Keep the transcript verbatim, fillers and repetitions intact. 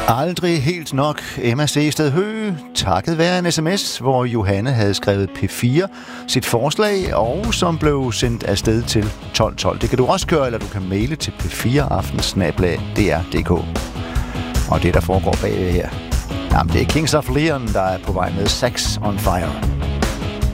Aldrig helt nok. Emma Sehested Høgh, takket være en sms, hvor Johanne havde skrevet P fire sit forslag, og som blev sendt afsted til tolv tolv. Det kan du også gøre, eller du kan maile til p fire aften snabel-a d r punktum d k. Og det, der foregår bagved her, jamen det er Kings of Leon, der er på vej med Sex on Fire.